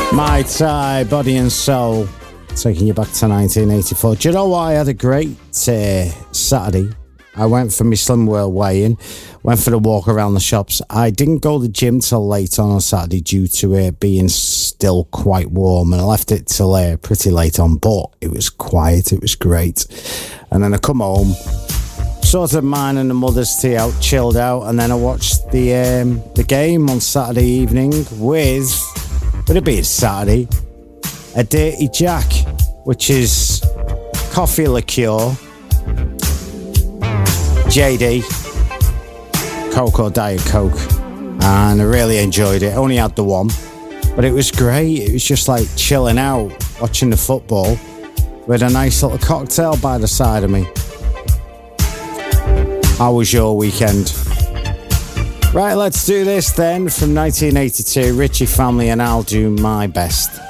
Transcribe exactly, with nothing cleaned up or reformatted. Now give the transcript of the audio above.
My Tie, Body and Soul, taking you back to nineteen eighty-four. Do you know what? I had a great uh, Saturday. I went for my Slim World weigh-in, went for the walk around the shops. I didn't go to the gym till late on on Saturday due to it uh, being still quite warm, and I left it till uh, pretty late on, but it was quiet, it was great. And then I come home, sorted mine and the mother's tea out, chilled out, and then I watched the um, the game on Saturday evening with, would it be a Saturday, a Dirty Jack, which is coffee liqueur, J D, Coke or Diet Coke, and I really enjoyed it. Only had the one, but it was great. It was just like chilling out, watching the football with a nice little cocktail by the side of me. How was your weekend? Right, let's do this then. From nineteen eighty-two, Ritchie Family and I'll Do My Best.